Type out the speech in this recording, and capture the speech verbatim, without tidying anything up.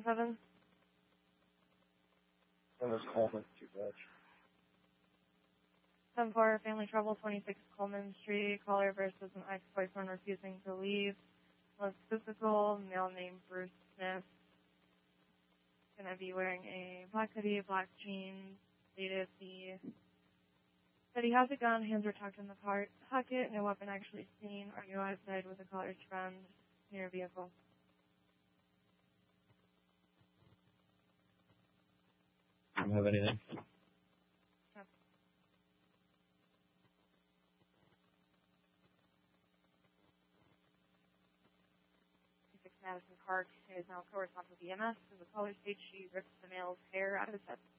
seven. That was Coleman, too much. seven four, family trouble, twenty-six Coleman Street. Caller versus an ex-boyfriend refusing to leave. Was physical, male named Bruce Smith. Gonna be wearing a black hoodie, black jeans. Stated the that he has a gun, hands are tucked in the pocket, no weapon actually seen. Are you outside with a caller's friend near a vehicle? Don't have anything. Yep. Madison Park is now covered off of E M S. In the caller stage, she rips the male's hair out of his head.